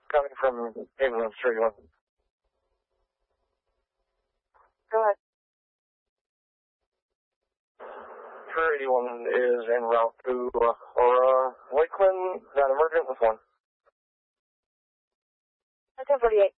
coming from ambulance 31. Go ahead. 381 is en route to Aura Lakeland. Is that emergent with 1? 1048.